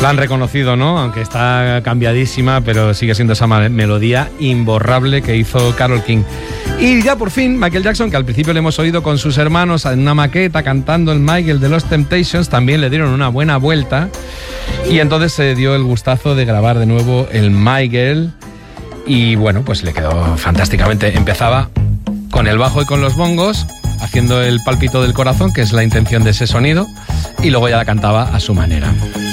La han reconocido, ¿no? Aunque está cambiadísima, pero sigue siendo esa melodía imborrable que hizo Carole King. Y ya por fin, Michael Jackson, que al principio le hemos oído con sus hermanos en una maqueta cantando el Michael de los Temptations, también le dieron una buena vuelta y entonces se dio el gustazo de grabar de nuevo el Michael y bueno, pues le quedó fantásticamente. Empezaba con el bajo y con los bongos, haciendo el pálpito del corazón, que es la intención de ese sonido, y luego ya la cantaba a su manera.